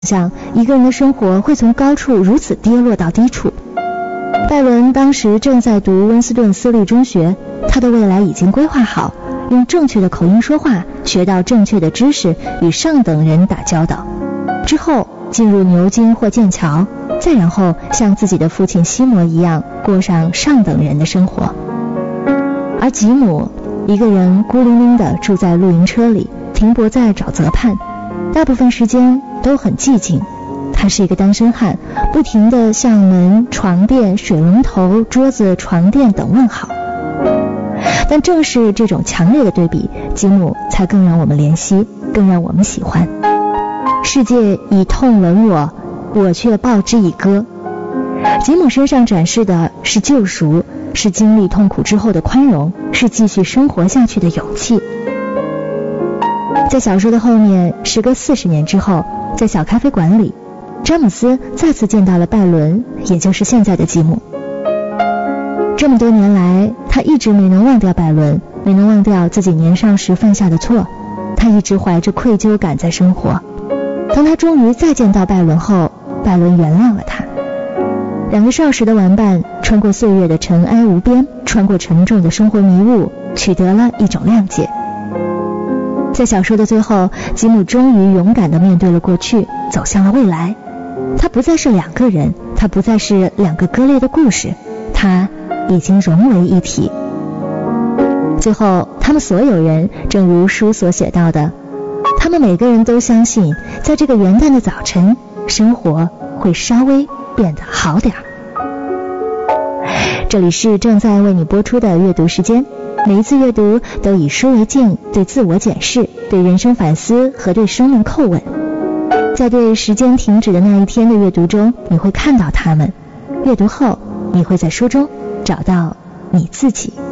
想一个人的生活会从高处如此跌落到低处。拜伦当时正在读温斯顿私立中学，他的未来已经规划好，用正确的口音说话，学到正确的知识，与上等人打交道，之后进入牛津或剑桥，再然后像自己的父亲西摩一样过上上等人的生活。而吉姆一个人孤零零地住在露营车里，停泊在沼泽畔，大部分时间都很寂静。他是一个单身汉，不停地向门、床垫、水龙头、桌子、床垫等问好。但正是这种强烈的对比，吉姆才更让我们怜惜，更让我们喜欢。世界以痛吻我，我却报之以歌。吉姆身上展示的是救赎，是经历痛苦之后的宽容，是继续生活下去的勇气。在小说的后面，时隔40年之后，在小咖啡馆里，詹姆斯再次见到了拜伦，也就是现在的吉姆。这么多年来，他一直没能忘掉拜伦，没能忘掉自己年少时犯下的错，他一直怀着愧疚感在生活。当他终于再见到拜伦后，拜伦原谅了他。两个少时的玩伴，穿过岁月的尘埃无边，穿过沉重的生活迷雾，取得了一种谅解。在小说的最后，吉姆终于勇敢地面对了过去，走向了未来。他不再是两个人，他不再是两个割裂的故事，他已经融为一体。最后，他们所有人正如书所写到的，他们每个人都相信，在这个元旦的早晨，生活会稍微变得好点。这里是正在为你播出的阅读时间，每一次阅读都以书为镜，对自我检视，对人生反思和对生命叩问。在对时间停止的那一天的阅读中，你会看到他们；阅读后，你会在书中找到你自己。